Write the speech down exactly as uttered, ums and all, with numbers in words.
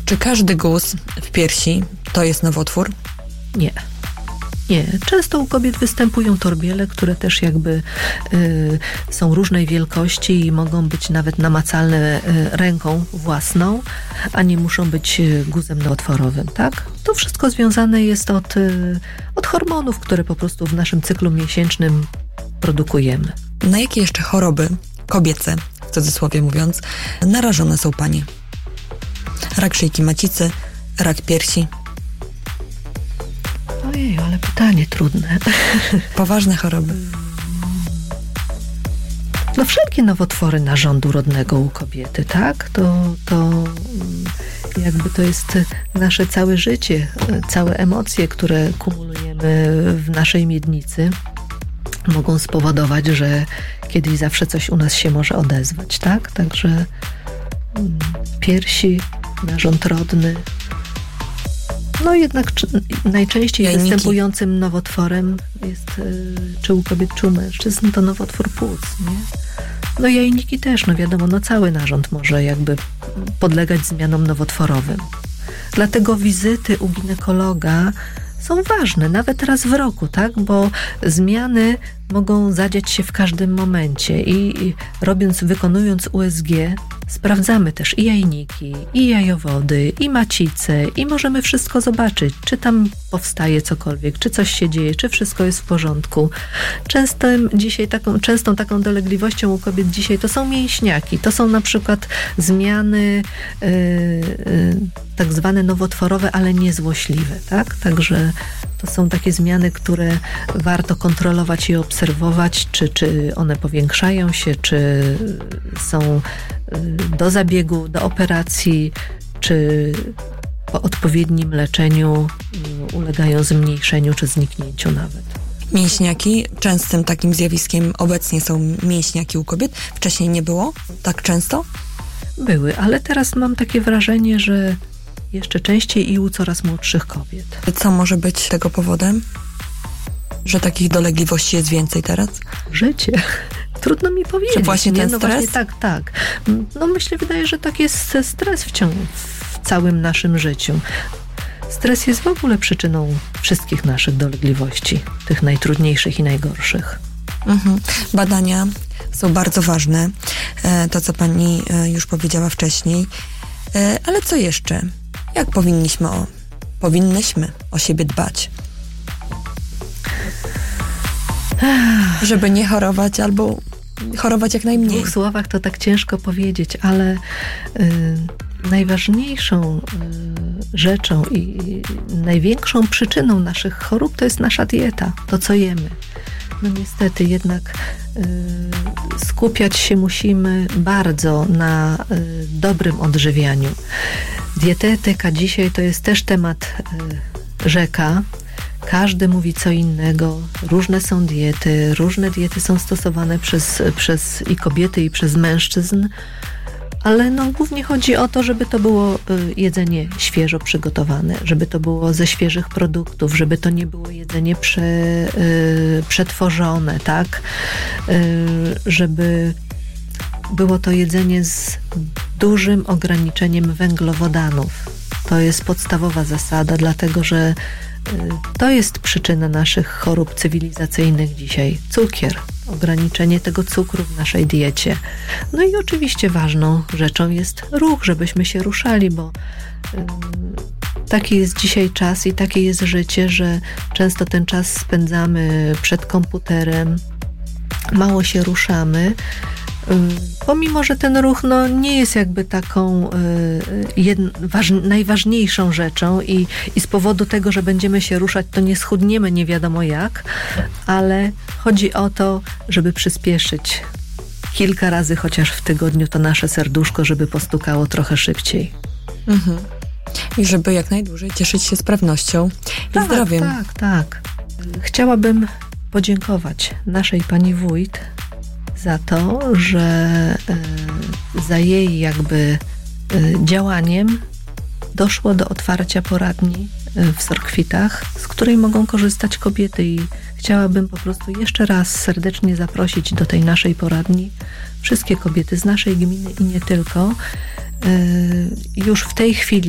Czy każdy guz w piersi to jest nowotwór? Nie. Nie. Często u kobiet występują torbiele, które też jakby y, są różnej wielkości i mogą być nawet namacalne y, ręką własną, a nie muszą być y, guzem nowotworowym, tak? To wszystko związane jest od, y, od hormonów, które po prostu w naszym cyklu miesięcznym produkujemy. Na jakie jeszcze choroby kobiece, w cudzysłowie mówiąc, narażone są panie? Rak szyjki macicy, rak piersi. Ojej, ale pytanie trudne. Poważne choroby. No wszelkie nowotwory narządu rodnego u kobiety, tak? To, to jakby to jest nasze całe życie, całe emocje, które kumulujemy w naszej miednicy, mogą spowodować, że kiedyś zawsze coś u nas się może odezwać, tak? Także piersi, narząd rodny. No jednak czy, najczęściej Jajniki. występującym nowotworem jest y, czy u kobiet, czy u mężczyzn, to nowotwór płuc, nie? No jajniki też, no wiadomo, no cały narząd może jakby podlegać zmianom nowotworowym. Dlatego wizyty u ginekologa są ważne, nawet raz w roku, tak? Bo zmiany mogą zadziać się w każdym momencie i, i robiąc, wykonując U S G, sprawdzamy też i jajniki, i jajowody, i macice i możemy wszystko zobaczyć, czy tam powstaje cokolwiek, czy coś się dzieje, czy wszystko jest w porządku. Często dzisiaj taką, częstą taką dolegliwością u kobiet dzisiaj to są mięśniaki, to są na przykład zmiany yy, yy, tak zwane nowotworowe, ale niezłośliwe, tak? Także to są takie zmiany, które warto kontrolować i obserwować, czy, czy one powiększają się, czy są do zabiegu, do operacji, czy po odpowiednim leczeniu ulegają zmniejszeniu, czy zniknięciu nawet. Mięśniaki, częstym takim zjawiskiem obecnie są mięśniaki u kobiet. Wcześniej nie było tak często? Były, ale teraz mam takie wrażenie, że jeszcze częściej i u coraz młodszych kobiet. Co może być tego powodem? Że takich dolegliwości jest więcej teraz? Życie. Trudno mi powiedzieć. Czy właśnie nie? ten no stres? Właśnie tak, tak. No myślę, wydaje, że tak jest stres w, ciągu, w całym naszym życiu. Stres jest w ogóle przyczyną wszystkich naszych dolegliwości, tych najtrudniejszych i najgorszych. Mhm. Badania są bardzo ważne. To, co pani już powiedziała wcześniej. Ale co jeszcze? Jak powinniśmy o, powinnyśmy o siebie dbać? Żeby nie chorować albo chorować jak W najmniej. dwóch słowach to tak ciężko powiedzieć, ale y, najważniejszą y, rzeczą i y, największą przyczyną naszych chorób to jest nasza dieta, to co jemy. No niestety jednak y, skupiać się musimy bardzo na y, dobrym odżywianiu. Dietetyka dzisiaj to jest też temat y, rzeka. Każdy mówi co innego, różne są diety, różne diety są stosowane przez, przez i kobiety, i przez mężczyzn, ale no głównie chodzi o to, żeby to było y, jedzenie świeżo przygotowane, żeby to było ze świeżych produktów, żeby to nie było jedzenie prze, y, przetworzone, tak? Y, żeby było to jedzenie z dużym ograniczeniem węglowodanów. To jest podstawowa zasada, dlatego że to jest przyczyna naszych chorób cywilizacyjnych dzisiaj. Cukier, ograniczenie tego cukru w naszej diecie. No i oczywiście ważną rzeczą jest ruch, żebyśmy się ruszali, bo yy, taki jest dzisiaj czas i takie jest życie, że często ten czas spędzamy przed komputerem, mało się ruszamy. Pomimo, że ten ruch no, nie jest jakby taką y, jedn, waż, najważniejszą rzeczą i, i z powodu tego, że będziemy się ruszać, to nie schudniemy nie wiadomo jak, ale chodzi o to, żeby przyspieszyć kilka razy chociaż w tygodniu to nasze serduszko, żeby postukało trochę szybciej. Mhm. I żeby jak najdłużej cieszyć się sprawnością i tak, zdrowiem. Tak, tak. Chciałabym podziękować naszej pani wójt za to, że y, za jej jakby y, działaniem doszło do otwarcia poradni y, w Sorkwitach, z której mogą korzystać kobiety i chciałabym po prostu jeszcze raz serdecznie zaprosić do tej naszej poradni wszystkie kobiety z naszej gminy i nie tylko. Y, już w tej chwili